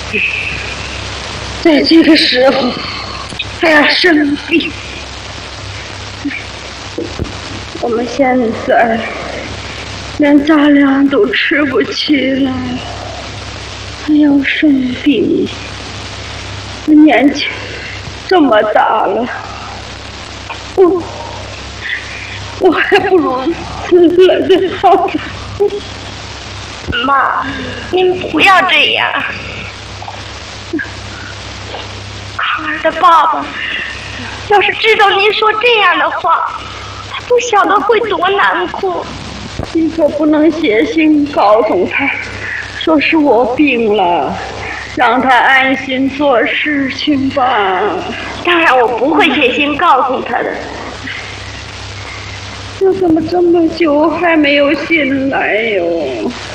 在这个时候还要生病，我们现在连杂粮都吃不起来，还要生病。年纪这么大了，我还不如死了的好。 妈，您不要这样。康儿的爸爸要是知道您说这样的话，他不晓得会多难过。 你可不能写信告诉他，说是我病了，让他安心做事情吧。 当然我不会写信告诉他的。 这怎么这么久还没有信来哟？